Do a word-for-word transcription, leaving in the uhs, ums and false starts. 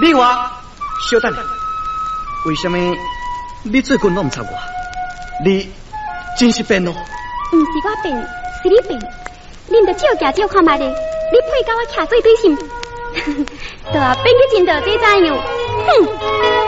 你话，小等下，为什么你最近拢唔插我？你真是变咯？ 唔是我变，是你变。恁着少行少看卖咧，你配甲我徛做对心，都啊变去真道这怎样？哼！